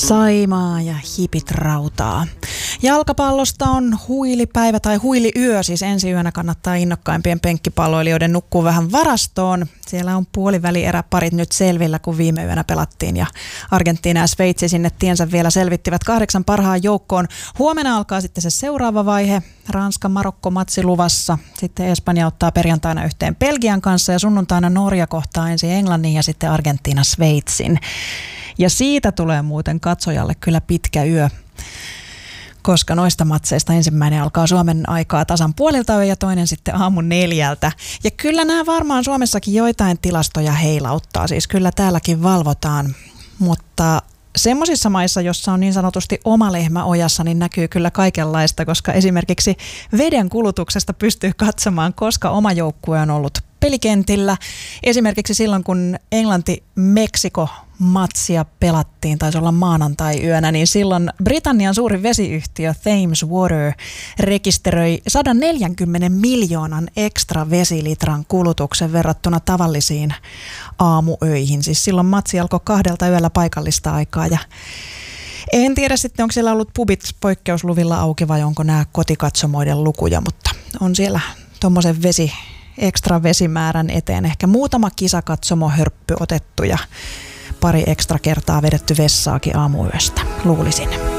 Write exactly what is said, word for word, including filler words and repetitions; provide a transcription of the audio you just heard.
Saimaa ja hipit rautaa. Jalkapallosta on huilipäivä tai huiliyö, siis ensi yönä kannattaa innokkaimpien penkkipalloilijoiden nukkua vähän varastoon. Siellä on puolivälieräparit nyt selvillä, kun viime yönä pelattiin ja Argentiina ja Sveitsi sinne tiensä vielä selvittivät kahdeksan parhaan joukkoon. Huomenna alkaa sitten se seuraava vaihe, Ranska-Marokko-matsi luvassa. Sitten Espanja ottaa perjantaina yhteen Belgian kanssa ja sunnuntaina Norja kohtaa ensin Englannin ja sitten Argentiina Sveitsin. Ja siitä tulee muuten katsojalle kyllä pitkä yö, koska noista matseista ensimmäinen alkaa Suomen aikaa tasan puolilta yö ja toinen sitten aamun neljältä. Ja kyllä nämä varmaan Suomessakin joitain tilastoja heilauttaa, siis kyllä täälläkin valvotaan, mutta semmoisissa maissa, jossa on niin sanotusti oma lehmä ojassa, niin näkyy kyllä kaikenlaista, koska esimerkiksi veden kulutuksesta pystyy katsomaan, koska oma joukkue on ollut pelikentillä. Esimerkiksi silloin, kun Englanti-Meksiko-matsia pelattiin, taisi olla maanantai-yönä, niin silloin Britannian suuri vesiyhtiö Thames Water rekisteröi sata neljäkymmentä miljoonan ekstra vesilitran kulutuksen verrattuna tavallisiin aamuöihin. Siis silloin matsi alkoi kahdelta yöllä paikallista aikaa ja en tiedä sitten, onko siellä ollut pubit poikkeusluvilla auki vai onko nämä kotikatsomoiden lukuja, mutta on siellä tuommoisen vesi ekstra vesimäärän eteen ehkä muutama kisakatsomo hörppy otettu ja pari ekstra kertaa vedetty vessaakin aamuyöstä, luulisin.